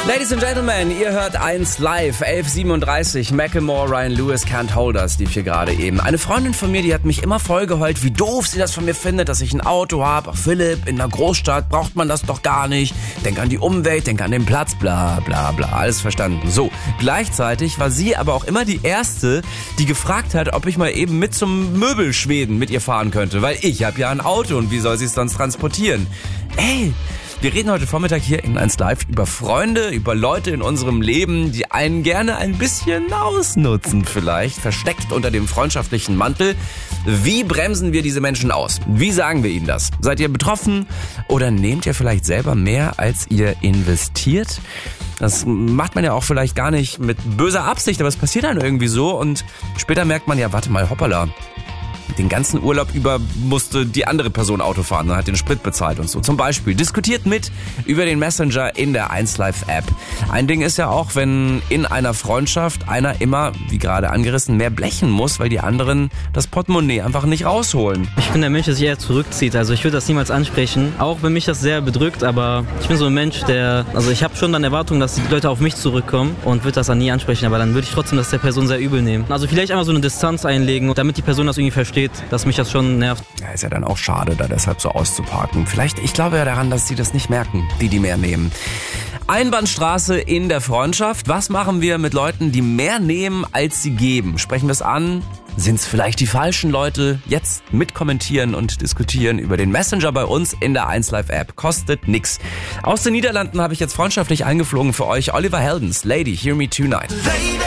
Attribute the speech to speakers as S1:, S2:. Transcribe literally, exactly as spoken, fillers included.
S1: Ladies and Gentlemen, ihr hört eins live, elf siebenunddreißig, Macklemore, Ryan Lewis, Can't Hold Us, lief hier gerade eben. Eine Freundin von mir, die hat mich immer vollgeheult, wie doof sie das von mir findet, dass ich ein Auto habe. Ach Philipp, in einer Großstadt braucht man das doch gar nicht. Denk an die Umwelt, denk an den Platz, bla bla bla, alles verstanden. So, gleichzeitig war sie aber auch immer die Erste, die gefragt hat, ob ich mal eben mit zum Möbelschweden mit ihr fahren könnte, weil ich habe ja ein Auto und wie soll sie es sonst transportieren? Ey! Wir reden heute Vormittag hier in eins live über Freunde, über Leute in unserem Leben, die einen gerne ein bisschen ausnutzen vielleicht, versteckt unter dem freundschaftlichen Mantel. Wie bremsen wir diese Menschen aus? Wie sagen wir ihnen das? Seid ihr betroffen oder nehmt ihr vielleicht selber mehr, als ihr investiert? Das macht man ja auch vielleicht gar nicht mit böser Absicht, aber es passiert dann irgendwie so und später merkt man ja, warte mal, hoppala. Den ganzen Urlaub über musste die andere Person Auto fahren und hat den Sprit bezahlt und so. Zum Beispiel diskutiert mit über den Messenger in der eins live App. Ein Ding ist ja auch, wenn in einer Freundschaft einer immer, wie gerade angerissen, mehr blechen muss, weil die anderen das Portemonnaie einfach nicht rausholen.
S2: Ich bin der Mensch, der sich eher zurückzieht. Also ich würde das niemals ansprechen, auch wenn mich das sehr bedrückt, aber ich bin so ein Mensch, der, also ich habe schon dann Erwartungen, dass die Leute auf mich zurückkommen und würde das dann nie ansprechen, aber dann würde ich trotzdem das der Person sehr übel nehmen. Also vielleicht einmal so eine Distanz einlegen, damit die Person das irgendwie versteht, dass mich das schon nervt.
S1: Ja, ist ja dann auch schade, da deshalb so auszuparken. Vielleicht, ich glaube ja daran, dass sie das nicht merken, die, die mehr nehmen. Einbahnstraße in der Freundschaft. Was machen wir mit Leuten, die mehr nehmen, als sie geben? Sprechen wir es an? Sind es vielleicht die falschen Leute? Jetzt mitkommentieren und diskutieren über den Messenger bei uns in der eins live App. Kostet nix. Aus den Niederlanden habe ich jetzt freundschaftlich eingeflogen für euch Oliver Heldens, Lady, Hear Me Tonight.